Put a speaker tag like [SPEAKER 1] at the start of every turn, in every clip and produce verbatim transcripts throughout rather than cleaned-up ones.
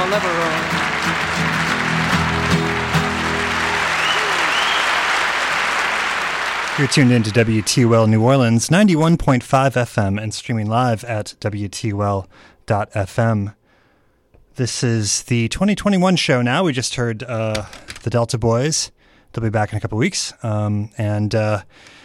[SPEAKER 1] I'll never run.
[SPEAKER 2] You're tuned in to W T U L New Orleans, ninety-one point five F M, and streaming live at W T U L dot F M. This is the twenty twenty-one show now. We just heard uh, the Delta Boys. They'll be back in a couple weeks. Um, and uh,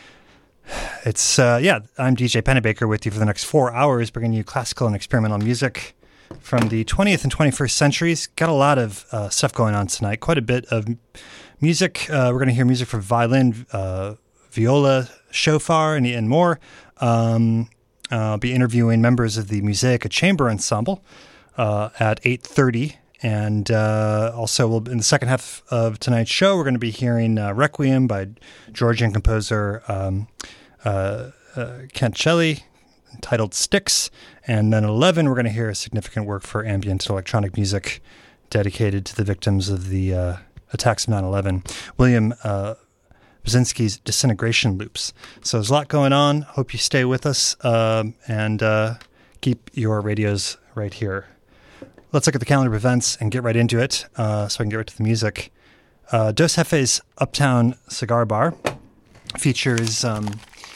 [SPEAKER 2] it's, uh, yeah, I'm D J Pennebaker with you for the next four hours, bringing you classical and experimental music from the twentieth and twenty-first centuries. Got a lot of uh, stuff going on tonight, quite a bit of music. Uh, we're going to hear music for violin, uh, viola, shofar, and, and more. Um, I'll be interviewing members of the Musaica Chamber Ensemble uh, at eight thirty. And uh, also, we'll, in the second half of tonight's show, we're going to be hearing uh, Requiem by Georgian composer um, uh, uh, Kent Shelley, titled Styx. And then at eleven, we're going to hear a significant work for ambient electronic music dedicated to the victims of the uh, attacks of nine eleven. William uh, Brzezinski's Disintegration Loops. So there's a lot going on. Hope you stay with us um, and uh, keep your radios right here. Let's look at the calendar of events and get right into it uh, so I can get right to the music. Uh, Dos Jefes Uptown Cigar Bar features um,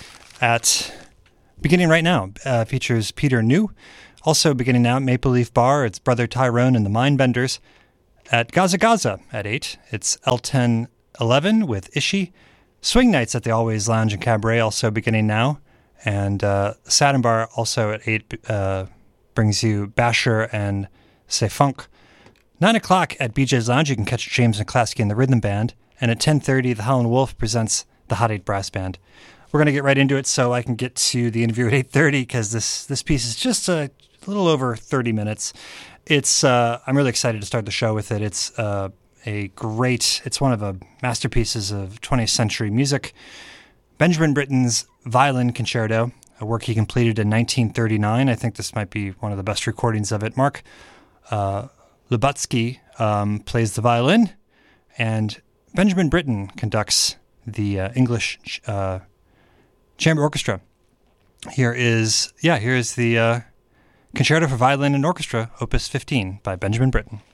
[SPEAKER 2] at, beginning right now, uh, features Peter New. Also beginning now at Maple Leaf Bar, it's Brother Tyrone and the Mindbenders. At Gaza Gaza at eight, it's L ten eleven with Ishi. Swing Nights at the Always Lounge and Cabaret also beginning now. And uh, Satin Bar also at eight uh, brings you Basher and C'est Funk. nine o'clock at B J's Lounge, you can catch James McClaskey and the Rhythm Band. And at ten thirty, the Howlin' Wolf presents the Hot Eight Brass Band. We're going to get right into it so I can get to the interview at eight thirty because this, this piece is just a little over thirty minutes. It's uh, I'm really excited to start the show with it. It's uh, a great, it's one of the masterpieces of twentieth century music. Benjamin Britten's Violin Concerto, a work he completed in nineteen thirty-nine. I think this might be one of the best recordings of it. Mark uh, Lubatsky um, plays the violin, and Benjamin Britten conducts the uh, English uh, chamber orchestra. Here is, yeah, here is the uh, Concerto for Violin and Orchestra, Opus fifteen by Benjamin Britten.